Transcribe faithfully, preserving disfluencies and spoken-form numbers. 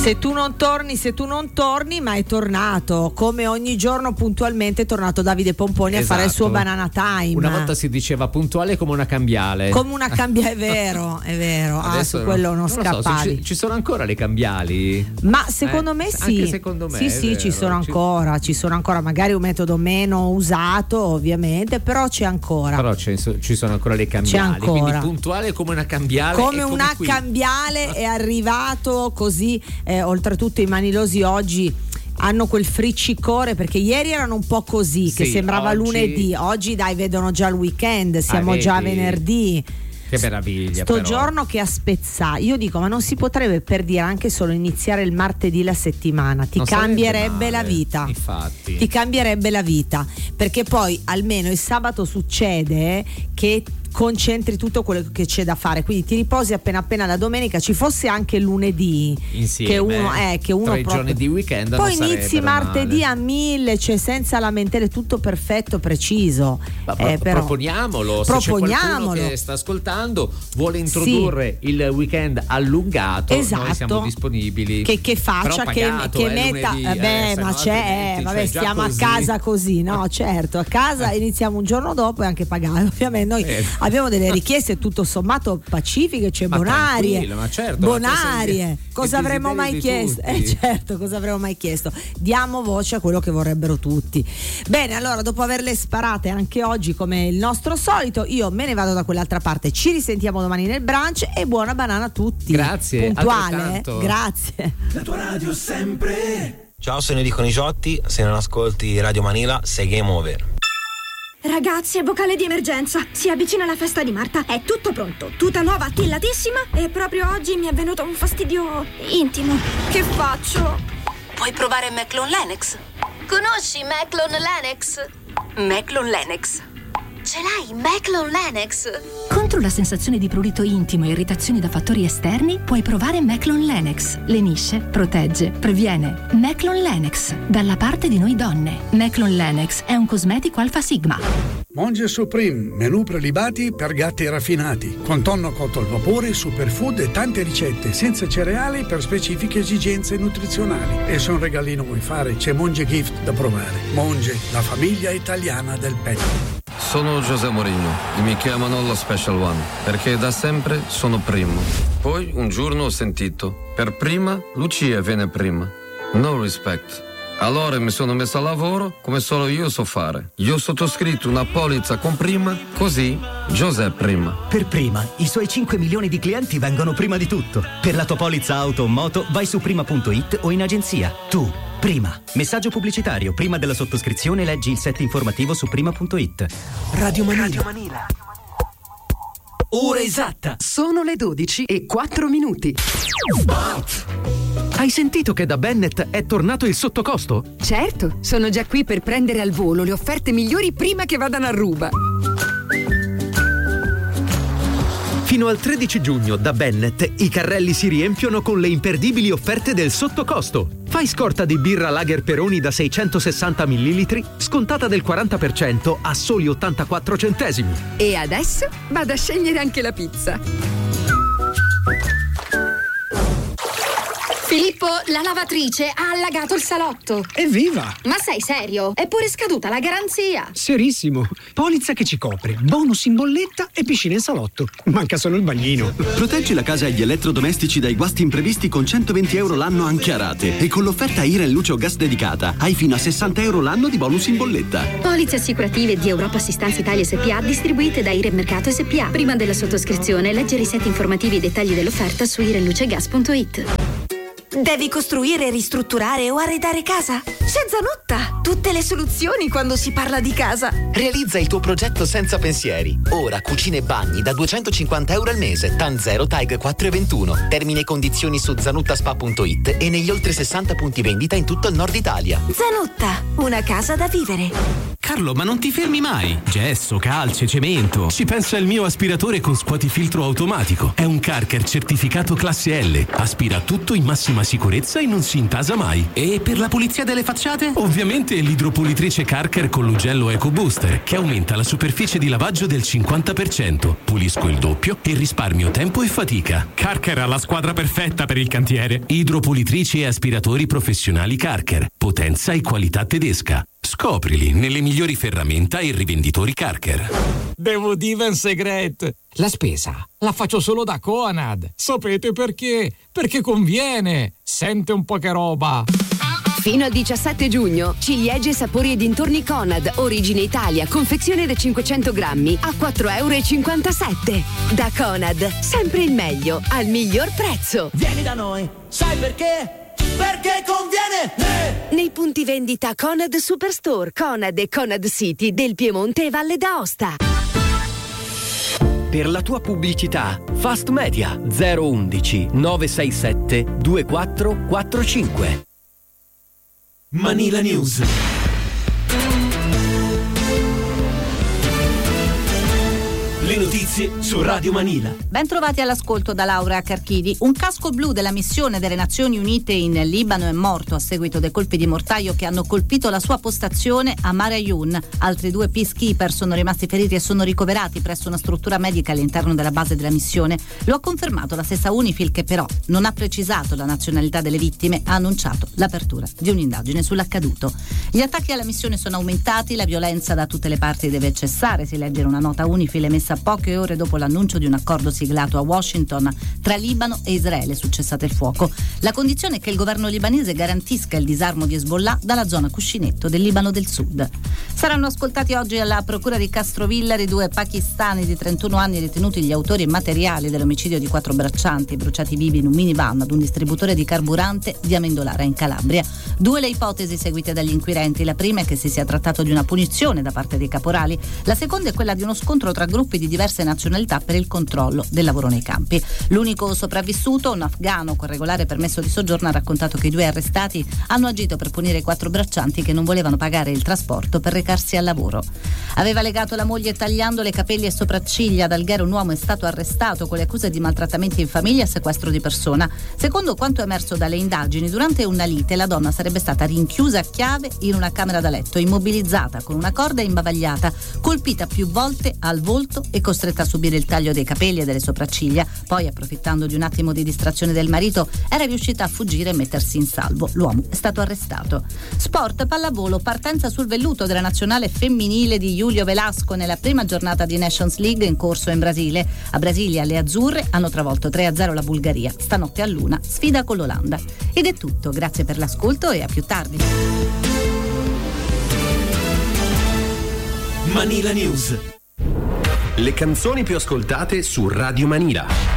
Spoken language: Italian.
Se tu non torni, se tu non torni, ma è tornato, come ogni giorno puntualmente è tornato Davide Pomponi, esatto, a fare il suo Banana Time. Una volta si diceva puntuale come una cambiale. Come una cambiale, è vero, è vero. Adesso ah, su quello non, non scappavi. So, ci, ci sono ancora le cambiali? Ma secondo eh, me sì. Anche secondo me. Sì, sì, vero. ci sono ancora, ci sono ancora, magari un metodo meno usato, ovviamente, però c'è ancora. Però c'è, ci sono ancora le cambiali. C'è ancora. Quindi puntuale come una cambiale. Come una come cambiale è arrivato così, eh, oltretutto i manilosi oggi hanno quel friccicore, perché ieri erano un po' così, che sì, sembrava oggi... lunedì, oggi dai vedono già il weekend, siamo ah, già venerdì. Che meraviglia. Sto però. giorno che a spezzà, io dico, ma non si potrebbe, per dire, anche solo iniziare il martedì la settimana? Ti non cambierebbe la vita. Infatti. Ti cambierebbe la vita, perché poi almeno il sabato succede che concentri tutto quello che c'è da fare, quindi ti riposi appena appena la domenica, ci fosse anche lunedì insieme, che uno è che uno tre proprio, giorni di weekend, poi non inizi martedì male. a mille, cioè senza lamentele, tutto perfetto, preciso. Ma eh, però, proponiamolo, proponiamolo. Se c'è qualcuno che sta ascoltando vuole introdurre sì. il weekend allungato, esatto. noi siamo disponibili. Che, che faccia, pagato, che, che eh, metta, lunedì, beh, eh, ma c'è, eh, vabbè, cioè, stiamo così. a casa così, no? Certo, a casa iniziamo un giorno dopo e anche pagato. Ovviamente noi eh. abbiamo delle richieste tutto sommato pacifiche, c'è ma bonarie, ma certo, bonarie. Cosa avremmo mai chiesto? Eh certo, cosa avremmo mai chiesto? Diamo voce a quello che vorrebbero tutti. Bene, allora dopo averle sparate anche oggi come il nostro solito, io me ne vado da quell'altra parte. Ci risentiamo domani nel brunch e buona banana a tutti. Grazie. Puntuale, eh? Grazie. La tua radio sempre. Ciao, sono Enrico Niciotti. Se non ascolti Radio Manila, sei game over. Ragazzi, è vocale di emergenza. Si avvicina la festa di Marta. È tutto pronto. Tuta nuova, attillatissima. E proprio oggi mi è venuto un fastidio intimo. Che faccio? Puoi provare Meclon Lennox. Conosci Meclon Lennox? Meclon Lennox. Ce l'hai, Meclon Lennox. Contro la sensazione di prurito intimo e irritazioni da fattori esterni, puoi provare Meclon Lennox. Lenisce, protegge, previene. Meclon Lennox, dalla parte di noi donne. Meclon Lennox è un cosmetico Alpha Sigma. Monge Supreme, menù prelibati per gatti raffinati, con tonno cotto al vapore, superfood e tante ricette, senza cereali per specifiche esigenze nutrizionali. E se un regalino vuoi fare, c'è Monge Gift da provare. Monge, la famiglia italiana del pet. Sono José Mourinho e mi chiamano lo Special One perché da sempre sono primo. Poi un giorno ho sentito, per prima Lucia viene prima. No respect. Allora mi sono messo a lavoro come solo io so fare. Io ho sottoscritto una polizza con prima, così José prima. Per prima, i suoi cinque milioni di clienti vengono prima di tutto. Per la tua polizza auto o moto vai su prima punto it o in agenzia. Tu, prima. Messaggio pubblicitario. Prima della sottoscrizione leggi il set informativo su prima punto it. Radio Manila. Radio Manila. Ora esatta. Sono le dodici e quattro minuti. Spot. Hai sentito che da Bennett è tornato il sottocosto? Certo, sono già qui per prendere al volo le offerte migliori prima che vadano a ruba. Fino al tredici giugno da Bennett i carrelli si riempiono con le imperdibili offerte del sottocosto. Fai scorta di birra Lager Peroni da seicentosessanta millilitri, scontata del quaranta per cento a soli ottantaquattro centesimi. E adesso vado a scegliere anche la pizza. Filippo, la lavatrice ha allagato il salotto. Evviva! Ma sei serio? È pure scaduta la garanzia. Serissimo. Polizza che ci copre, bonus in bolletta e piscina in salotto. Manca solo il bagnino. Proteggi la casa e gli elettrodomestici dai guasti imprevisti con centoventi euro l'anno anche a rate. E con l'offerta Iren Luce o Gas dedicata hai fino a sessanta euro l'anno di bonus in bolletta. Polizze assicurative di Europa Assistenza Italia S P A distribuite da Iren Mercato S P A. Prima della sottoscrizione leggere i set informativi e i dettagli dell'offerta su irenlucegas punto it. Devi costruire, ristrutturare o arredare casa? C'è Zanutta! Tutte le soluzioni quando si parla di casa. Realizza il tuo progetto senza pensieri. Ora cucine e bagni da duecentocinquanta euro al mese. TAN zero TAG quattro e ventuno. Termini e condizioni su zanuttaspa punto it e negli oltre sessanta punti vendita in tutto il nord Italia. Zanutta, una casa da vivere. Carlo, ma non ti fermi mai? Gesso, calce, cemento. Ci pensa il mio aspiratore con scuotifiltro automatico. È un Carker certificato classe L. Aspira tutto in massima sicurezza e non si intasa mai. E per la pulizia delle facciate? Ovviamente l'idropulitrice Carker con l'ugello Eco Booster, che aumenta la superficie di lavaggio del cinquanta per cento. Pulisco il doppio e risparmio tempo e fatica. Carker ha la squadra perfetta per il cantiere. Idropulitrici e aspiratori professionali Carker. Potenza e qualità tedesca. Scoprili nelle migliori ferramenta e rivenditori Carker. Devo dire un segreto. La spesa la faccio solo da Conad. Sapete perché? Perché conviene. Sente un po' che roba. Fino al diciassette giugno, ciliegie, sapori e dintorni Conad, origine Italia, confezione da cinquecento grammi a quattro e cinquantasette euro. Da Conad, sempre il meglio, al miglior prezzo. Vieni da noi, sai perché? Perché conviene! Eh! Nei punti vendita Conad Superstore, Conad e Conad City del Piemonte e Valle d'Aosta. Per la tua pubblicità, Fast Media zero undici nove sei sette due quattro quattro cinque. Manila News. Le notizie su Radio Manila. Ben trovati all'ascolto da Laura Carchidi. Un casco blu della missione delle Nazioni Unite in Libano è morto a seguito dei colpi di mortaio che hanno colpito la sua postazione a Mare Ayoun. Altri due peacekeeper sono rimasti feriti e sono ricoverati presso una struttura medica all'interno della base della missione. Lo ha confermato la stessa UNIFIL, che però non ha precisato la nazionalità delle vittime, ha annunciato l'apertura di un'indagine sull'accaduto. Gli attacchi alla missione sono aumentati, la violenza da tutte le parti deve cessare, si legge in una nota UNIFIL emessa poche ore dopo l'annuncio di un accordo siglato a Washington tra Libano e Israele sul cessate il fuoco. La condizione è che il governo libanese garantisca il disarmo di Hezbollah dalla zona cuscinetto del Libano del Sud. Saranno ascoltati oggi alla procura di Castrovillari i due pakistani di trentuno anni ritenuti gli autori materiali dell'omicidio di quattro braccianti bruciati vivi in un minivan ad un distributore di carburante di Amendolara in Calabria. Due le ipotesi seguite dagli inquirenti. La prima è che si sia trattato di una punizione da parte dei caporali, la seconda è quella di uno scontro tra gruppi di diverse nazionalità per il controllo del lavoro nei campi. L'unico sopravvissuto, un afgano con regolare permesso di soggiorno, ha raccontato che i due arrestati hanno agito per punire i quattro braccianti che non volevano pagare il trasporto per recarsi al lavoro. Aveva legato la moglie tagliandole capelli e sopracciglia. Ad Alghero un uomo è stato arrestato con le accuse di maltrattamenti in famiglia e sequestro di persona. Secondo quanto emerso dalle indagini, durante una lite la donna sarebbe stata rinchiusa a chiave in una camera da letto, immobilizzata con una corda e imbavagliata, colpita più volte al volto e costretta a subire il taglio dei capelli e delle sopracciglia. Poi, approfittando di un attimo di distrazione del marito, era riuscita a fuggire e mettersi in salvo. L'uomo è stato arrestato. Sport, pallavolo, partenza sul velluto della nazionale femminile di Julio Velasco nella prima giornata di Nations League in corso in Brasile. A Brasilia le azzurre hanno travolto tre a zero la Bulgaria. Stanotte a luna sfida con l'Olanda. Ed è tutto, grazie per l'ascolto e a più tardi. Manila News. Le canzoni più ascoltate su Radio Manila.